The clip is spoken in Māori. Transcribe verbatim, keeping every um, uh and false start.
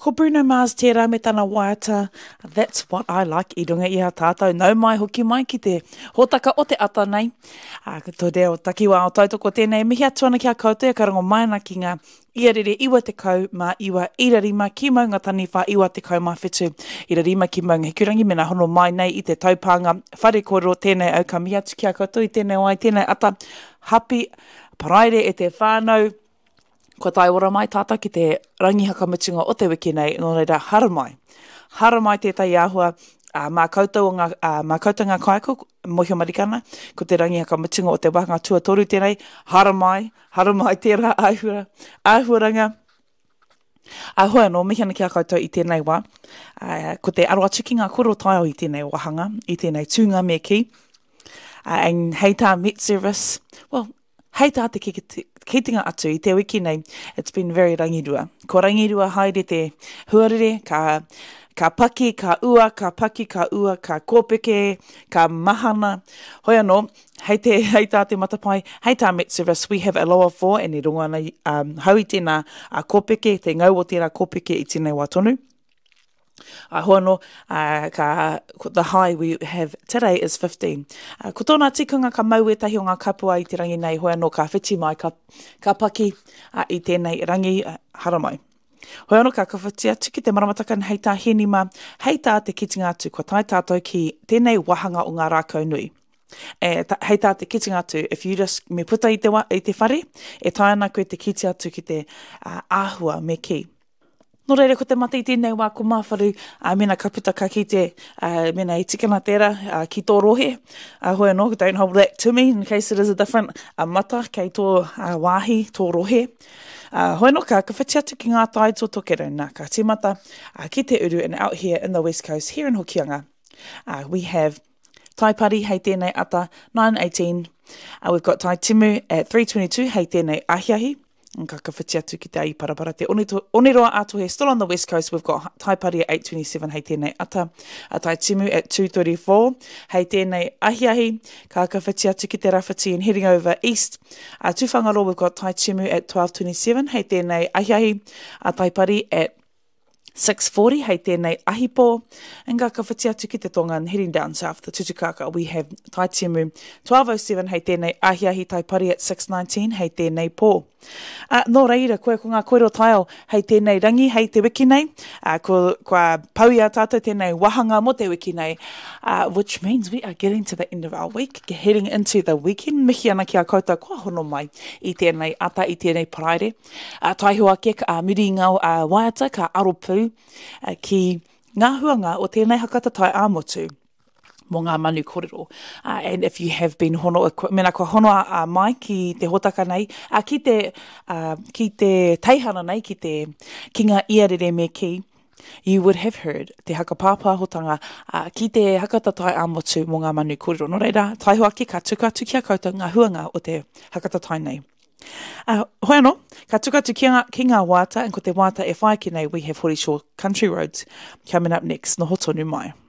Ko Bruno Mars tērā me tana waiata. That's what I like i runga i a tātou. Nau mai hoki mai ki te hōtaka o te ata nei. Uh, tō reo takiwa o tautoko tēnei mihi atuana ki a koutou e karango maina ki ngā iarere iwa te kau ma iwa irarima ki maunga tani wha iwa te kau ma whetu irarima ki maunga hikurangi mena hono mai nei i te taupanga whare koro tēnei au ka mihi atu ki a koutou i tēnei wai tēnei ata happy paraire e te whānau. Ko tai ora mai tātou ki te rangi hakamutunga o te wiki nei, no reira hara mai. Hara mai tētai āhua, uh, mā koutou ngā, uh, mā koutou ngā kaiko, mohio marikana, ko te rangi hakamutunga o te waka tua toru tēnei, hara mai, hara mai tērā āhura, āhuaranga. Āhua no, mihi ana ki a koutou i tēnei wā, uh, ko te aro atu ki ngā koro taio i tēnei wahanga, i tēnei tūnga me ki, uh, and hei tā Met Service, well, hei tā te kitinga atu i te wiki nei, it's been very rangirua. Ko rangirua haere te huarere, ka, ka paki, ka ua, ka paki, ka ua, ka kōpeke, ka mahana. Hoi anō, hei, te, hei tā te matapai, hei tā Met Service, we have a lower for, e ni runga ana um, hau i tēnā uh, kōpeke, te ngau o tēnā kōpeke i tēnei wā tonu. Uh, hoano, uh, ka, the high we have today is fifteen. Uh, ko tōna tikunga ka mau e tahi o ngā kapua i te rangi nei, hoi anō ka whiti mai, ka, ka paki uh, i tēnei rangi uh, hara mai. Hoi anō ka kawhiti atu ki te maramataka hei tā henima, hei tā te kitinga atu, ko tai tātou ki tēnei wahanga o ngā rākau nui. E, ta, hei tā te kitinga atu, if you just me puta i te, wa, i te whare, e tai ana koe te kiti atu ki te uh, āhua me ki. No reire, ko te mata i tēnei wā ko mawharu, uh, mena ka puta ka ki te, uh, mena i tikana tērā, uh, ki tō rohe. Uh, hoi anō, don't hold that to me, in case it is a different uh, mata, kei tō uh, wāhi, tō rohe. Uh, hoi anō, ka kawhiti atu ki ngā tai tō tokerau, nā ka tīmata, uh, ki te uru, and out here in the West Coast, here in Hokianga, uh, we have Tai Pari, hei tēnei ata, nine eighteen. Uh, we've got Tai Timu at three twenty-two, hei tēnei ahiahi. And ka kawhiti atu ki te ai parapara te oniroa atohe. Still on the West Coast, we've got Tai Pari at eight twenty-seven, hei tēnei ata. A Tai Timu at two thirty-four, hei tēnei ahiahi. Ka kawhiti atu ki te Rawhiti and heading over east. A Tūwhangaro, we've got Tai Timu at twelve twenty-seven, hei tēnei ahiahi. A Tai Pari at six forty, hei tēnei ahipo. And ka kawhiti atu ki te tonga and heading down south, the Tutukaka, we have Tai Timu twelve oh seven, hei tēnei ahiahi. Tai Pari at six nineteen, hei tēnei pō. Uh, no reira, koe ko ngā koero taio, hei tēnei rangi, hei te wiki nei, uh, ko, ko paui a tātou tēnei wahanga mo te wiki nei, uh, which means we are getting to the end of our week, heading into the weekend. Mihi ana ki a koutou, kua hono mai i tēnei ata, i tēnei paraire. Uh, taihua ke ka uh, muri ngā uh, waiata, ka aropu, uh, ki ngā huanga o tēnei hakata tai āmotu. Mō ngā manu kōrero. Uh, and if you have been hono, mena kua hono uh, mai ki te hotaka nei, uh, ki te, uh, ki te teihana nei, ki te ki ngā iarere me ki, you would have heard te hakapāpā hotanga uh, ki te hakata tai āmotu mō ngā manu kōrero. No reira, taihua ki ka tuka atu ki a koutou ngā huanga o te hakata tai nei. Uh, hoi anō, ka tuka atu ki ngā, ki ngā wāta, and ko te wāta e whai ki nei, we have Horishaw Country Roads coming up next, no hotonu mai.